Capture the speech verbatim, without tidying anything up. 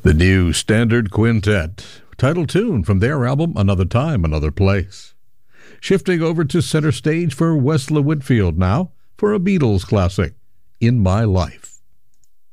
The New Standard Quintet, title tune from their album Another Time, Another Place. Shifting over to center stage for Westla Whitfield now for a Beatles classic, In My Life.